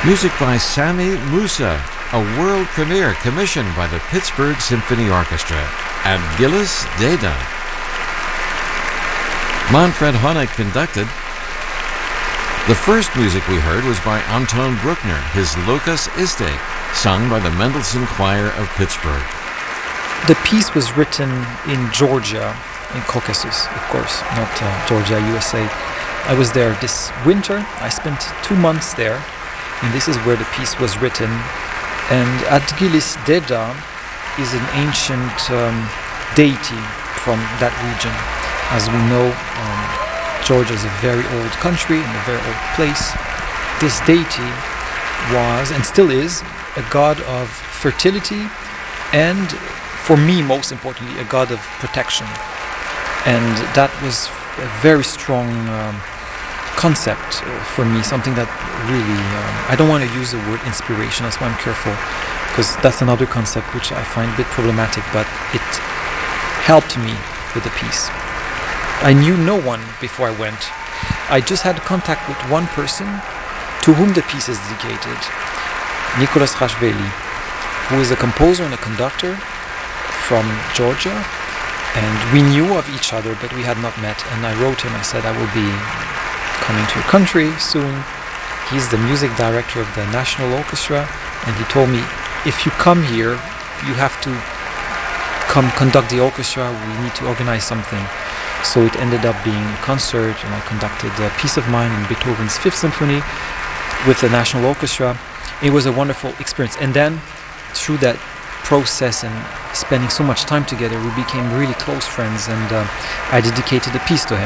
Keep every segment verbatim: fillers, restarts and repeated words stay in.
Music by Sami Musa, a world premiere commissioned by the Pittsburgh Symphony Orchestra at Gillis Deda. Manfred Honeck conducted. The first music we heard was by Anton Bruckner, his Locus Iste, sung by the Mendelssohn Choir of Pittsburgh. The piece was written in Georgia, in Caucasus, of course, not uh, Georgia, U S A. I was there this winter. I spent two months there, and this is where the piece was written. And Adgilis Deda is an ancient um, deity from that region. As we know, um, Georgia is a very old country and a very old place. This deity was, and still is, a god of fertility and, for me, most importantly, a god of protection. And that was a very strong um, concept for me, something that really, um, I don't want to use the word inspiration, that's why I'm careful, because that's another concept which I find a bit problematic, but it helped me with the piece. I knew no one before I went. I just had contact with one person to whom the piece is dedicated, Nicholas Khashveli, who is a composer and a conductor from Georgia. And we knew of each other, but we had not met. And I wrote him, I said, I will be coming to your country soon. He's the music director of the National Orchestra. And he told me, if you come here, you have to come conduct the orchestra. We need to organize something. So it ended up being a concert, and I conducted a piece of mine in Beethoven's Fifth Symphony with the National Orchestra. It was a wonderful experience. And then through that process and spending so much time together, we became really close friends, and uh, I dedicated a piece to him.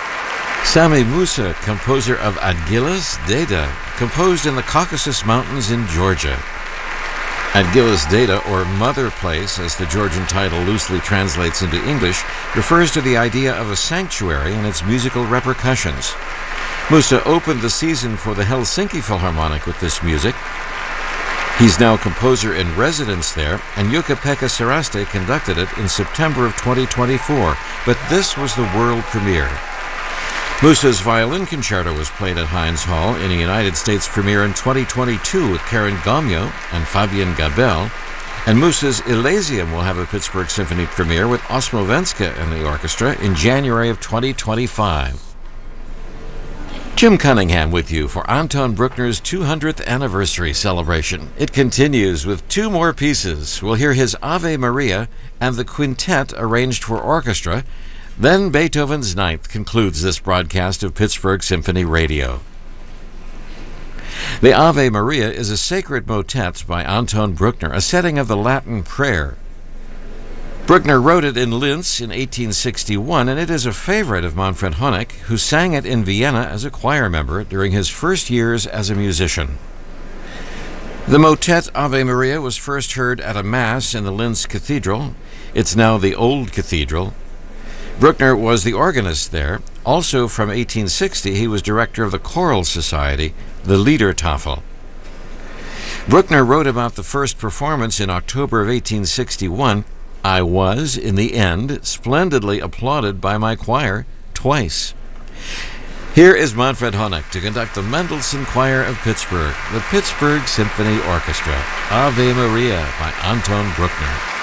Sami Musa, composer of Adgilis Deda, composed in the Caucasus Mountains in Georgia. Adgilis Deda, or Mother Place, as the Georgian title loosely translates into English, refers to the idea of a sanctuary and its musical repercussions. Musa opened the season for the Helsinki Philharmonic with this music. He's now composer in residence there, and Jukka-Pekka Saraste conducted it in September of twenty twenty-four, but this was the world premiere. Musa's violin concerto was played at Heinz Hall in a United States premiere in twenty twenty-two with Karen Gomyo and Fabien Gabel, and Musa's Elysium will have a Pittsburgh Symphony premiere with Osmo Venska and the orchestra in January of twenty twenty-five. Jim Cunningham with you for Anton Bruckner's two hundredth anniversary celebration. It continues with two more pieces. We'll hear his Ave Maria and the quintet arranged for orchestra. Then Beethoven's Ninth concludes this broadcast of Pittsburgh Symphony Radio. The Ave Maria is a sacred motet by Anton Bruckner, a setting of the Latin prayer. Bruckner wrote it in Linz in eighteen sixty-one, and it is a favorite of Manfred Honeck, who sang it in Vienna as a choir member during his first years as a musician. The motet Ave Maria was first heard at a mass in the Linz Cathedral. It's now the Old Cathedral. Bruckner was the organist there. Also from eighteen sixty, he was director of the choral society, the Liedertafel. Bruckner wrote about the first performance in October of eighteen sixty-one. I was, in the end, splendidly applauded by my choir twice. Here is Manfred Honeck to conduct the Mendelssohn Choir of Pittsburgh, the Pittsburgh Symphony Orchestra, Ave Maria by Anton Bruckner.